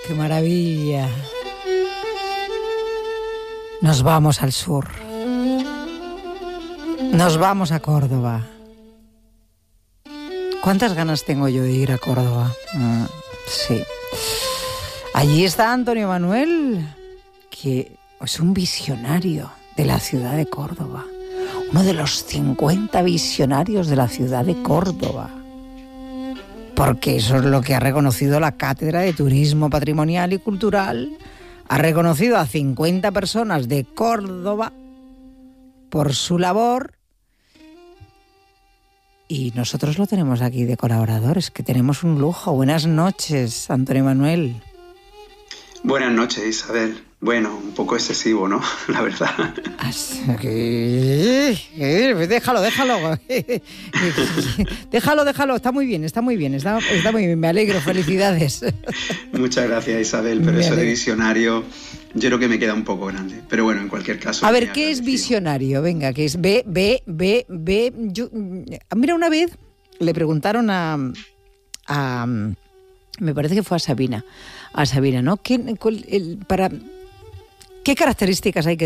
qué maravilla. Nos vamos al sur. Nos vamos a Córdoba. ¿Cuántas ganas tengo yo de ir a Córdoba? Sí. Allí está Antonio Manuel, que es un visionario de la ciudad de Córdoba. Uno de los 50 visionarios de la ciudad de Córdoba. Porque eso es lo que ha reconocido la Cátedra de Turismo Patrimonial y Cultural. Ha reconocido a 50 personas de Córdoba por su labor. Y nosotros lo tenemos aquí de colaboradores, que tenemos un lujo. Buenas noches, Antonio Manuel. Buenas noches, Isabel. Bueno, un poco excesivo, ¿no? La verdad. Déjalo. Déjalo. Está muy bien. Está muy bien. Me alegro, felicidades. Muchas gracias, Isabel, pero eso de visionario yo creo que me queda un poco grande. Pero bueno, en cualquier caso... A ver, ¿qué es visionario? Venga, ¿qué es? Mira, una vez le preguntaron a me parece que fue a Sabina, ¿no? ¿Qué características hay que